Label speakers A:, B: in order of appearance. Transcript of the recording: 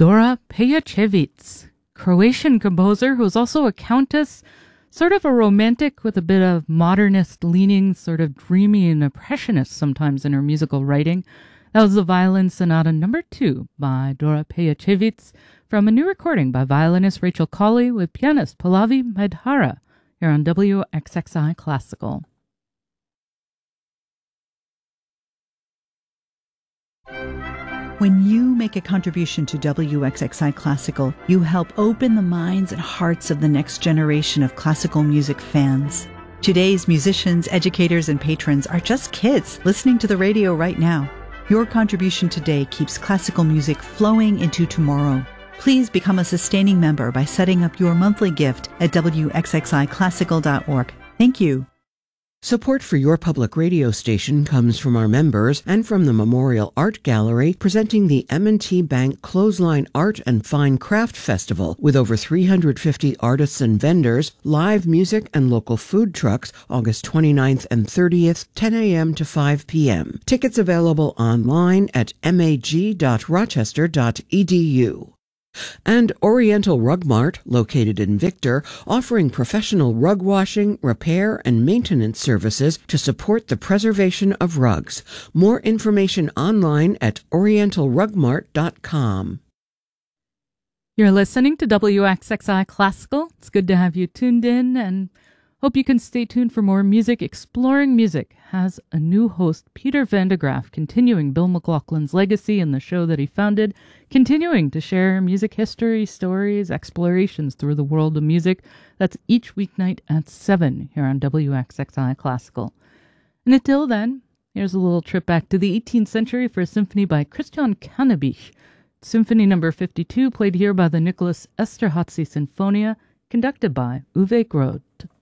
A: Dora Pejacevic, Croatian composer who is also a countess, sort of a romantic with a bit of modernist leanings, sort of dreamy and impressionist sometimes in her musical writing. That was the Violin Sonata No. 2 by Dora Pejacevic from a new recording by violinist Rachel Colley with pianist Pallavi Madhara here on WXXI Classical.
B: When you make a contribution to WXXI Classical, you help open the minds and hearts of the next generation of classical music fans. Today's musicians, educators, and patrons are just kids listening to the radio right now. Your contribution today keeps classical music flowing into tomorrow. Please become a sustaining member by setting up your monthly gift at WXXIClassical.org. Thank you.
C: Support for your public radio station comes from our members and from the Memorial Art Gallery presenting the M&T Bank Clothesline Art and Fine Craft Festival with over 350 artists and vendors, live music and local food trucks August 29th and 30th, 10 a.m. to 5 p.m. Tickets available online at mag.rochester.edu. And Oriental Rug Mart, located in Victor, offering professional rug washing, repair, and maintenance services to support the preservation of rugs. More information online at orientalrugmart.com.
A: You're listening to WXXI Classical. It's good to have you tuned in, and hope you can stay tuned for more music. Exploring Music has a new host, Peter Van de Graaf, continuing Bill McLaughlin's legacy in the show that he founded, continuing to share music history, stories, explorations through the world of music. That's each weeknight at 7 here on WXXI Classical. And until then, here's a little trip back to the 18th century for a symphony by Christian Cannabich. Symphony number 52, played here by the Nicholas Esterházy Sinfonia, conducted by Uwe Groth.